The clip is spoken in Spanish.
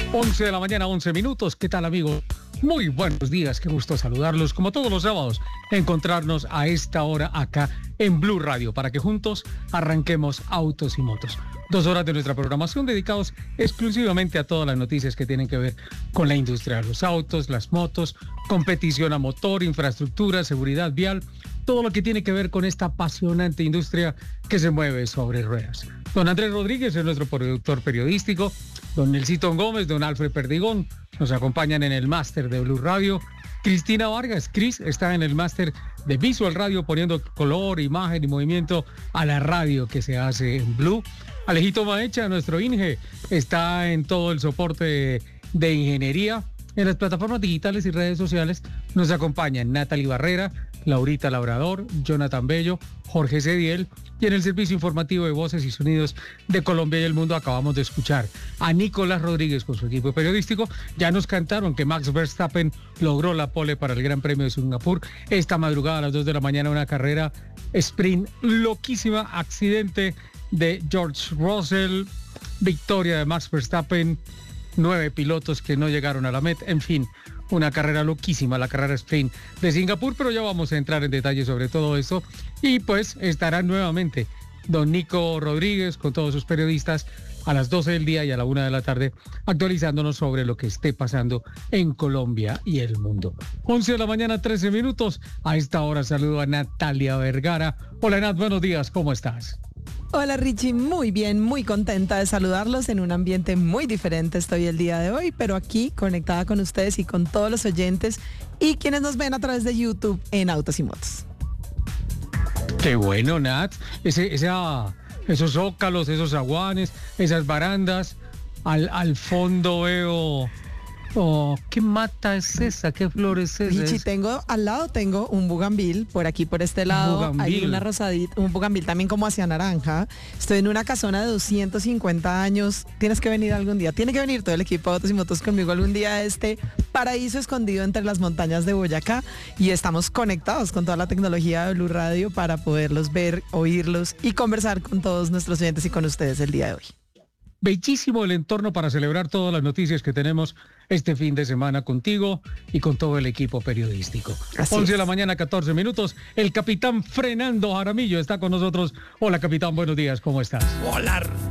11 de la mañana, 11 minutos. ¿Qué tal, amigos? Muy buenos días, qué gusto saludarlos. Como todos los sábados, encontrarnos a esta hora acá en Blue Radio para que juntos arranquemos Autos y Motos. 2 horas de nuestra programación dedicados exclusivamente a todas las noticias que tienen que ver con la industria de los autos, las motos, competición a motor, infraestructura, seguridad vial, todo lo que tiene que ver con esta apasionante industria que se mueve sobre ruedas. Don Andrés Rodríguez es nuestro productor periodístico, don Nelsito Gómez, don Alfred Perdigón nos acompañan en el máster de Blue Radio. Cristina Vargas, Cris, está en el máster de Visual Radio poniendo color, imagen y movimiento a la radio que se hace en Blue. Alejito Maecha, nuestro Inge, está en todo el soporte de ingeniería. En las plataformas digitales y redes sociales nos acompañan Natalie Barrera, Laurita Labrador, Jonathan Bello, Jorge Cediel, y en el servicio informativo de voces y sonidos de Colombia y el mundo acabamos de escuchar a Nicolás Rodríguez con su equipo periodístico. Ya nos cantaron que Max Verstappen logró la pole para el Gran Premio de Singapur. Esta madrugada a las 2 de la mañana una carrera sprint loquísima, accidente de George Russell, victoria de Max Verstappen, 9 pilotos que no llegaron a la meta, en fin, una carrera loquísima, la carrera sprint de Singapur, pero ya vamos a entrar en detalle sobre todo eso. Y pues estará nuevamente don Nico Rodríguez con todos sus periodistas a las 12 del día y a la 1 de la tarde actualizándonos sobre lo que esté pasando en Colombia y el mundo. 11 de la mañana, 13 minutos. A esta hora saludo a Natalia Vergara. Hola Nat, buenos días, ¿cómo estás? Hola Richie, muy bien, muy contenta de saludarlos en un ambiente muy diferente estoy el día de hoy, pero aquí conectada con ustedes y con todos los oyentes y quienes nos ven a través de YouTube en Autos y Motos. Qué bueno, Nat, esos zócalos, esos zaguanes, esas barandas, al fondo veo... Oh, ¿qué mata es esa? ¿Qué flor es esa? Richie, al lado tengo un bugambil, por aquí por este lado hay una rosadita, un bugambil también como hacia naranja. Estoy en una casona de 250 años. Tienes que venir algún día, tiene que venir todo el equipo de Autos y Motos conmigo algún día a este paraíso escondido entre las montañas de Boyacá y estamos conectados con toda la tecnología de Blue Radio para poderlos ver, oírlos y conversar con todos nuestros oyentes y con ustedes el día de hoy. Bellísimo el entorno para celebrar todas las noticias que tenemos este fin de semana contigo y con todo el equipo periodístico. 11 de la mañana, 14 minutos. El capitán Fernando Jaramillo está con nosotros. Hola, capitán, buenos días, ¿cómo estás? Hola,